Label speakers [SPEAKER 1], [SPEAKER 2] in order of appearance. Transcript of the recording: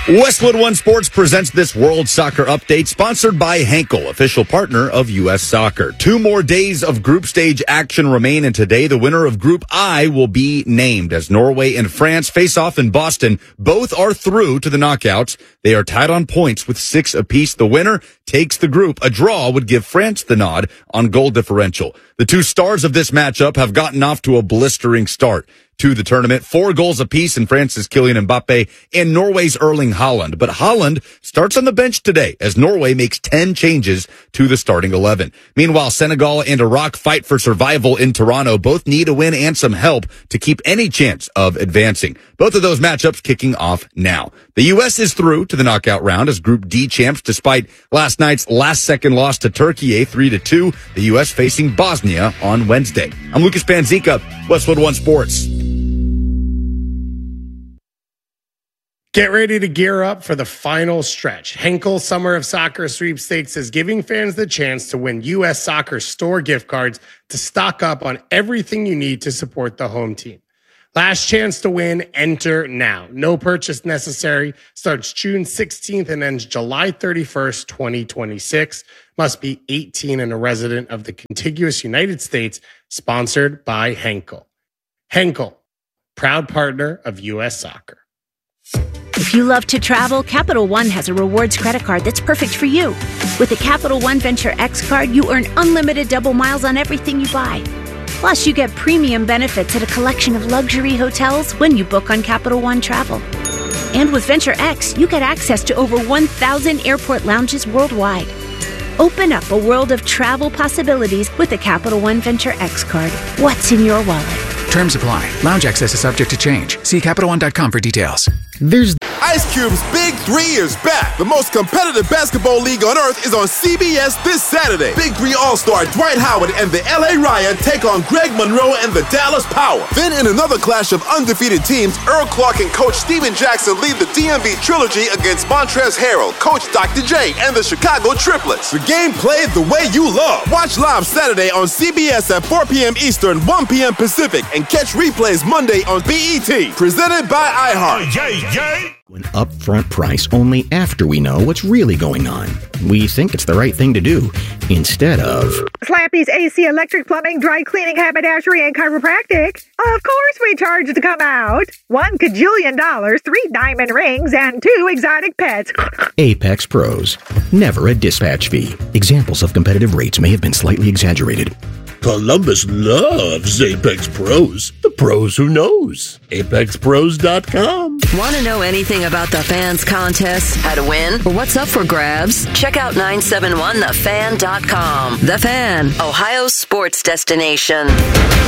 [SPEAKER 1] Westwood One Sports presents this World Soccer Update, sponsored by Henkel, official partner of U.S. Soccer. 2 more days of group stage action remain, and today the winner of Group I will be named as Norway and France face off in Boston. Both are through to the knockouts. They are tied on points with 6 apiece. The winner takes the group. A draw would give France the nod on goal differential. The 2 stars of this matchup have gotten off to a blistering start to the tournament. 4 goals apiece in France's Kylian Mbappe and Norway's Erling Haaland. But Haaland starts on the bench today as Norway makes 10 changes to the starting 11. Meanwhile, Senegal and Iraq fight for survival in Toronto. Both need a win and some help to keep any chance of advancing. Both of those matchups kicking off now. The U.S. is through to the knockout round as Group D champs despite last night's last-second loss to Turkey, 3-2. The U.S. facing Bosnia on Wednesday. I'm Lucas Panzica, Westwood One Sports.
[SPEAKER 2] Get ready to gear up for the final stretch. Henkel Summer of Soccer Sweepstakes is giving fans the chance to win U.S. Soccer store gift cards to stock up on everything you need to support the home team. Last chance to win, enter now. No purchase necessary. Starts June 16th and ends July 31st, 2026. Must be 18 and a resident of the contiguous United States. Sponsored by Henkel. Henkel, proud partner of U.S. Soccer.
[SPEAKER 3] If you love to travel, Capital One has a rewards credit card that's perfect for you. With the Capital One Venture X card, you earn unlimited double miles on everything you buy. Plus, you get premium benefits at a collection of luxury hotels when you book on Capital One Travel. And with Venture X, you get access to over 1,000 airport lounges worldwide. Open up a world of travel possibilities with the Capital One Venture X card. What's in your wallet?
[SPEAKER 4] Terms apply. Lounge access is subject to change. See CapitalOne.com for details.
[SPEAKER 5] Ice Cube's Big 3 is back. The most competitive basketball league on earth is on CBS this Saturday. Big 3 All-Star Dwight Howard and the LA Riot take on Greg Monroe and the Dallas Power. Then in another clash of undefeated teams, Earl Clark and Coach Steven Jackson lead the DMV Trilogy against Montrezl Harrell, Coach Dr. J, and the Chicago Triplets. The game played the way you love. Watch live Saturday on CBS at 4 p.m. Eastern, 1 p.m. Pacific, and catch replays Monday on BET. Presented by iHeart.
[SPEAKER 6] An upfront price only after we know what's really going on. We think it's the right thing to do instead of
[SPEAKER 7] Slappy's AC, electric, plumbing, dry cleaning, haberdashery, and chiropractic. Of course we charge to come out. $1 kajillion, 3 diamond rings, and 2 exotic pets.
[SPEAKER 6] Apex Pros. Never a dispatch fee. Examples of competitive rates may have been slightly exaggerated.
[SPEAKER 8] Columbus loves Apex Pros. The pros who knows. ApexPros.com.
[SPEAKER 9] Want to know anything about the Fans contest, how to win, or what's up for grabs? Check out 971thefan.com. The Fan, Ohio's sports destination.